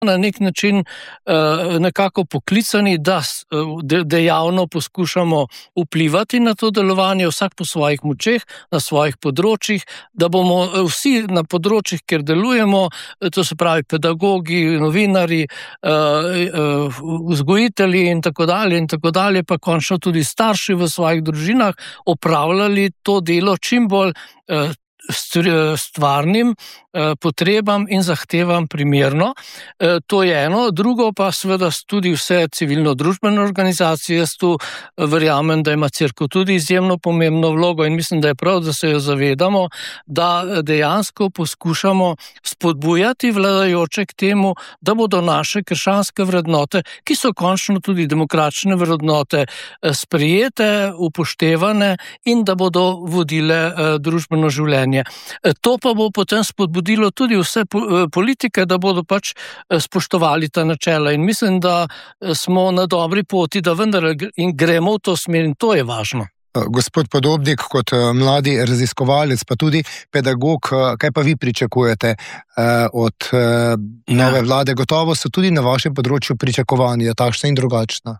na nek način nekako poklicani, da dejavno poskušamo vplivati na to delovanje, vsak po svojih močeh, na svojih področjih, da bomo vsi na področjih, kjer delujemo, to se pravi pedagogi, novinari, vzgojitelji in tako dalje, pa končno tudi starši v svojih družinah opravljali to delo čim bolj stvarnim potrebam in zahtevam primerno. To je eno. Drugo pa seveda tudi vse civilno-družbene organizacije. Jaz tu verjamem, da ima cerkev tudi izjemno pomembno vlogo in mislim, da je prav, da se jo zavedamo, da dejansko poskušamo spodbujati vladajoče k temu, da bodo naše krščanske vrednote, ki so končno tudi demokratične vrednote, sprejete, upoštevane in da bodo vodile družbeno življenje. To pa bo potem spodbudilo tudi vse politike, da bodo pač spoštovali ta načela in mislim, da smo na dobri poti, da vendar gremo v to smer in to je važno. Gospod Podobnik, kot mladi raziskovalec, pa tudi pedagog, kaj pa vi pričakujete od nove vlade? Gotovo so tudi na vašem področju pričakovanja takšna in drugačna.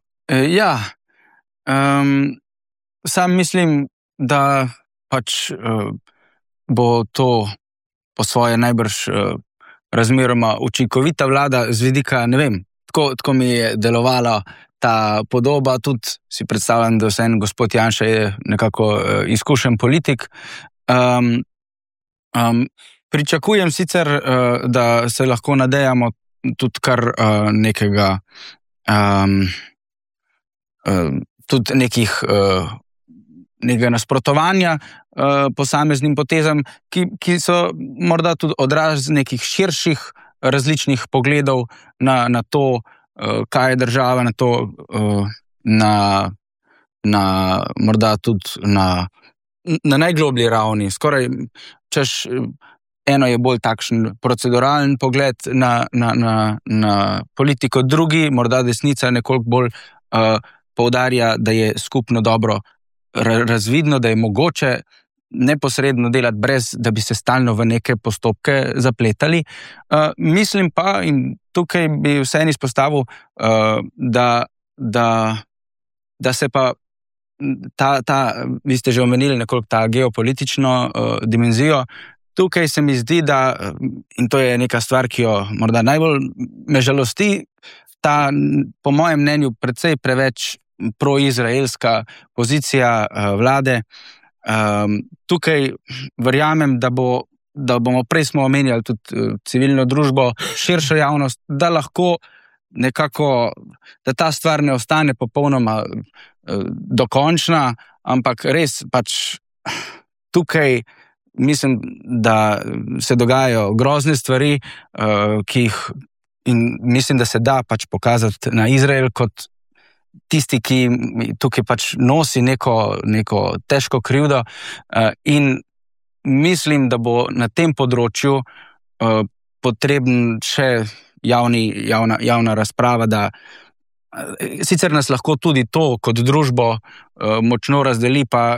Sam mislim, da pač bo to po svoje najbrž razmeroma učinkovita vlada z vidika, ne vem, tako mi je delovala ta podoba, tudi si predstavljam, da vseeno gospod Janša je nekako izkušen politik. Pričakujem sicer, da se lahko nadejamo tudi kar nekega tudi nekega nasprotovanja posameznim potezam, ki so morda tudi odraz nekih širših različnih pogledov na to, kaj je država, na to, morda tudi na najgloblji ravni. Skoraj, eno je bolj takšen proceduralen pogled na politiko, drugi, morda desnica, nekoliko bolj poudarja, da je skupno dobro razvidno, da je mogoče neposredno delati brez, da bi se stalno v neke postopke zapletali. Mislim pa, in tukaj bi vseeno izpostavil, da se pa vi ste že omenili nekoliko ta geopolitično dimenzijo, tukaj se mi zdi, da, in to je neka stvar, ki jo morda najbolj me žalosti, ta, po mojem mnenju, precej preveč proizraelska pozicija vlade. Tukaj verjamem, da bomo, prej smo omenjali tudi civilno družbo, širšo javnost, da lahko nekako, da ta stvar ne ostane popolnoma dokončna, ampak res pač tukaj mislim, da se dogajajo grozne stvari, ki jih, in mislim, da se da pač pokazati na Izrael kot tisti, ki tukaj pač nosi neko težko krivdo, in mislim, da bo na tem področju potreben še javna razprava, da sicer nas lahko tudi to kot družbo močno razdeli, pa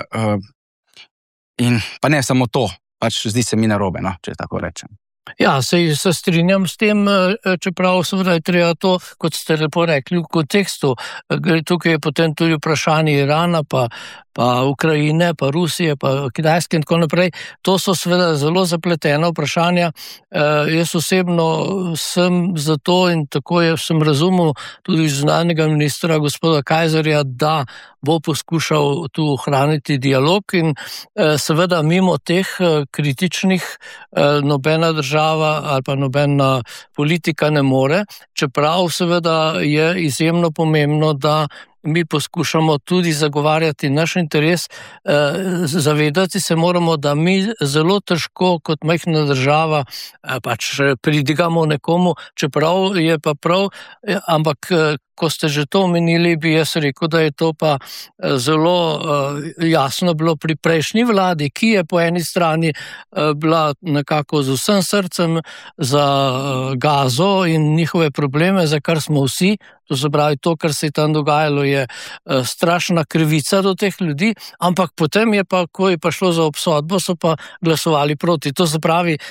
ne samo to, pač zdi se mi narobe, če tako rečem. Ja, se strinjam s tem, čeprav seveda je treba to, kot ste lepo rekli, v kontekstu. Tukaj je potem tudi vprašanje Irana, pa Ukrajine, pa Rusije, pa Kitajske in tako naprej. To so seveda zelo zapletena vprašanja. Jaz osebno sem za to in tako sem razumel tudi zunanjega ministra gospoda Kajzerja, da bo poskušal tu ohraniti dialog in seveda mimo teh kritičnih nobena država ali pa nobena politika ne more, čeprav seveda je izjemno pomembno, da mi poskušamo tudi zagovarjati naš interes, zavedati se moramo, da mi zelo težko kot majhna država pač pridigamo nekomu, čeprav je pa prav, ampak ko ste že to omenili, bi jaz rekel, da je to pa zelo jasno bilo pri prejšnji vladi, ki je po eni strani bila nekako z vsem srcem za Gazo in njihove probleme, za kar smo vsi. To se pravi, to, kar se je tam dogajalo, je strašna krivica do teh ljudi, ampak potem je pa, ko je pa šlo za obsodbo, so pa glasovali proti. To se pravi,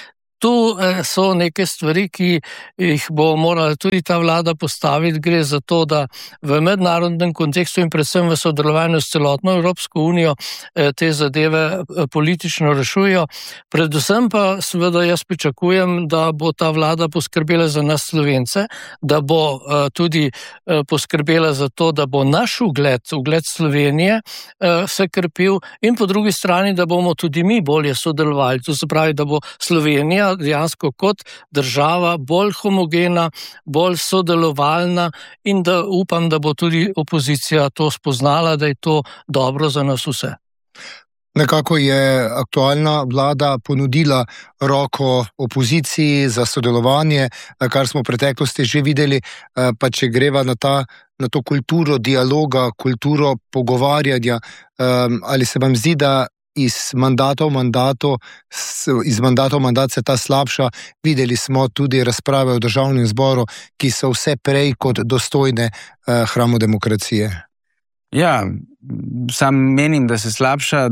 tu so neke stvari, ki jih bo morala tudi ta vlada postaviti. Gre za to, da v mednarodnem kontekstu in predvsem v sodelovanju s celotno Evropsko unijo te zadeve politično rešujejo. Predvsem pa seveda jaz pričakujem, da bo ta vlada poskrbela za nas Slovence, da bo tudi poskrbela za to, da bo naš ugled Slovenije se krepil in po drugi strani, da bomo tudi mi bolje sodelovali. To se pravi, da bo Slovenija dejansko kot država bolj homogena, bolj sodelovalna in da upam, da bo tudi opozicija to spoznala, da je to dobro za nas vse. Nekako je aktualna vlada ponudila roko opoziciji za sodelovanje, kar smo v preteklosti že videli, pa če greva na to kulturo dialoga, kulturo pogovarjanja, ali se vam zdi, da iz mandata v mandat se ta slabša? Videli smo tudi razprave v Državnem zboru, ki so vse prej kot dostojne hramu demokracije. Ja, sam menim, da se slabša,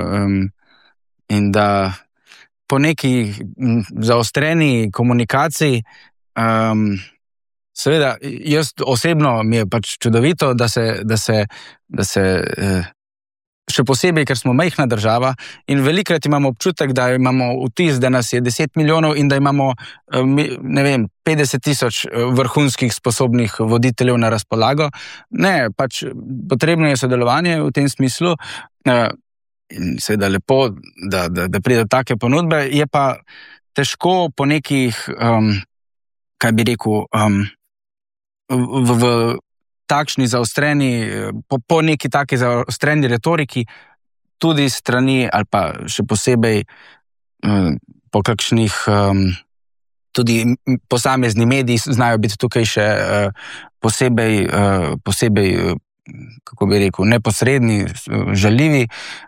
in da po neki zaostreni komunikaciji, seveda, jaz osebno mi je pač čudovito, da se še posebej, ker smo majhna država in velikrat imamo občutek, da imamo vtis, da nas je 10 milijonov in da imamo, 50,000 vrhunskih sposobnih voditeljev na razpolago. Ne, pač potrebno je sodelovanje v tem smislu in seveda lepo, da pride take ponudbe, je pa težko po nekih, kaj bi rekel, v takšni zaostreni, po neki taki zaostreni retoriki, tudi strani ali pa še posebej po kakšnih, tudi posamezni mediji znajo biti tukaj še posebej, kako bi rekel, neposredni, žaljivi,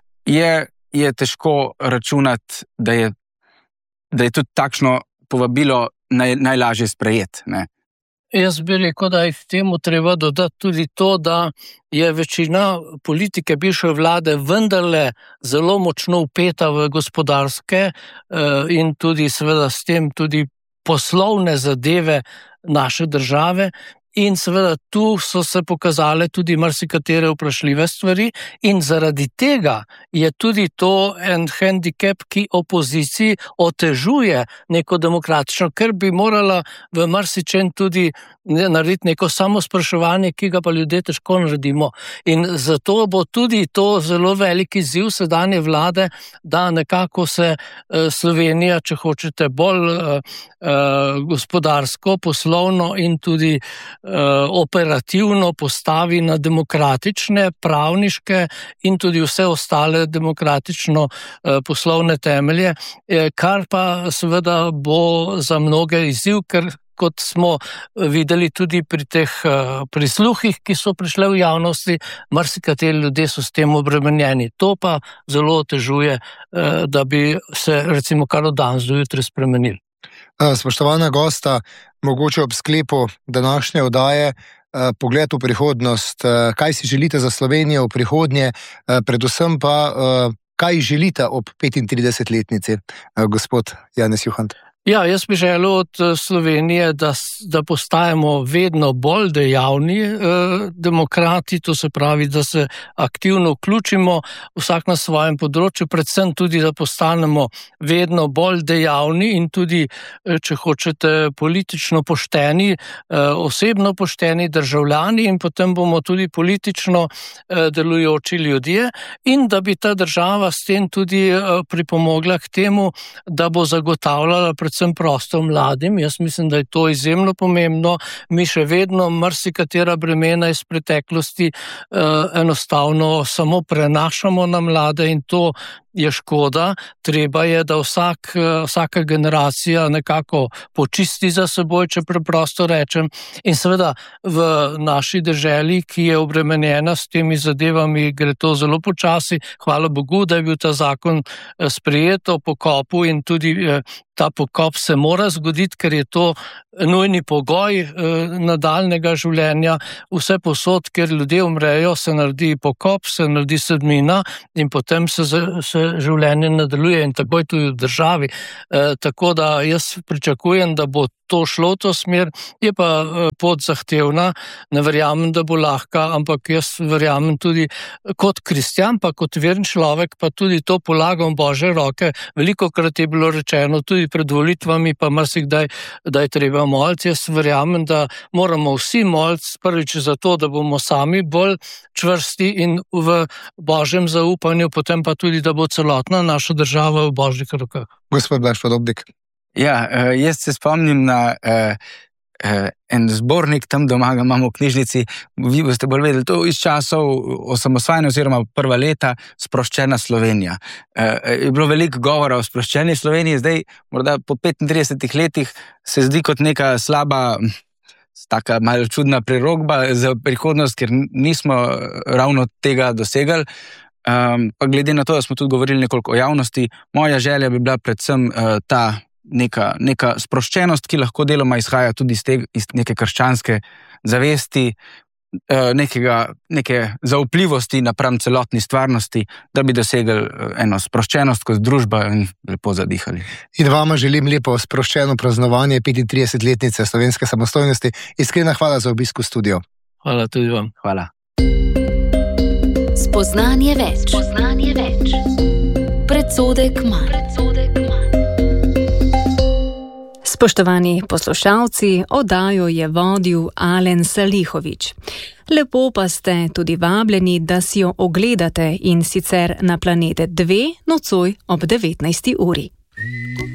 je težko računati, da je tudi takšno povabilo najlažje sprejeti, ne. Jaz bi rekel, da je k temu treba dodati tudi to, da je večina politike bivše vlade vendarle zelo močno vpeta v gospodarske in tudi seveda s tem tudi poslovne zadeve naše države. In seveda tu so se pokazale tudi marsikatere vprašljive stvari in zaradi tega je tudi to en hendikep, ki opoziciji otežuje neko demokratično, ker bi morala v marsičem tudi narediti neko samospraševanje, ki ga pa ljudje težko naredimo. In zato bo tudi to zelo veliki izziv sedanje vlade, da nekako se Slovenija, če hočete, bolj gospodarsko, poslovno in tudi operativno postavi na demokratične, pravniške in tudi vse ostale demokratično poslovne temelje, kar pa seveda bo za mnoge izziv, ker kot smo videli tudi pri teh prisluhih, ki so prišle v javnosti, marsikateri ljudje so s tem obremenjeni. To pa zelo otežuje, da bi se recimo kar od danes do jutri spremenili. Spoštovana gosta, mogoče ob sklepu današnje oddaje pogled v prihodnost. Kaj si želite za Slovenijo v prihodnje, predvsem pa kaj želite ob 35-letnici, gospod Janez Juhant? Ja, jaz bi želel od Slovenije, da postajamo vedno bolj dejavni demokrati, to se pravi, da se aktivno vključimo vsak na svojem področju, predvsem tudi, da postanemo vedno bolj dejavni in tudi, če hočete, politično pošteni, osebno pošteni državljani in potem bomo tudi politično delujoči ljudje in da bi ta država s tem tudi pripomogla k temu, da bo zagotavljala predvsem prostor mladim. Jaz mislim, da je to izjemno pomembno. Mi še vedno marsikatera bremena iz preteklosti enostavno samo prenašamo na mlade in to je škoda. Treba je, da vsaka generacija nekako počisti za seboj, če preprosto rečem. In seveda v naši deželi, ki je obremenjena s temi zadevami, gre to zelo počasi. Hvala Bogu, da je bil ta zakon sprejet o pokopu in tudi ta pokop se mora zgoditi, ker je to nujni pogoj nadaljnega življenja. Vse posod, ker ljudje umrejo, se naredi pokop, se naredi sedmina in potem se življenje nadaljuje in takoj tudi v državi. Tako da jaz pričakujem, da bo to šlo v to smer, je pa pot zahtevna, ne verjamem, da bo lahka, ampak jaz verjamem tudi kot kristjan, pa kot veren človek, pa tudi to polagam v Božje roke. Velikokrat je bilo rečeno tudi pred volitvami, pa marsikdaj, da je treba moliti. Jaz verjamem, da moramo vsi moliti prvič za to, da bomo sami bolj čvrsti in v Božjem zaupanju, potem pa tudi, da bo celotna naša država v Božjih rokah. Gospod Blaž Podobnik. Ja, jaz se spomnim na en zbornik tam doma, ga imamo v knjižnici, vi boste bolj vedeli, to iz časov osamosvajanja oziroma prva leta Sproščena Slovenija. Je bilo veliko govora o sproščeni Sloveniji, zdaj morda po 35 letih se zdi kot neka slaba, taka malo čudna prerokba za prihodnost, ker nismo ravno tega dosegali. Pa glede na to, da smo tudi govorili nekoliko o javnosti, moja želja bi bila predvsem ta neka sproščenost, ki lahko deloma izhaja tudi iz neke krščanske zavesti, neke zaupljivosti napram celotni stvarnosti, da bi dosegli eno sproščenost kot družba in lepo zadihali. In vama želim lepo sproščeno praznovanje 35-letnice slovenske samostojnosti. Iskrena hvala za obisk v studio. Hvala tudi vam. Hvala. Spoznanje več. Predsodek manj. Spoštovani poslušalci, oddajo je vodil Alen Salihović. Lepo pa ste tudi vabljeni, da si jo ogledate, in sicer na Planet 2 nocoj ob 19. uri.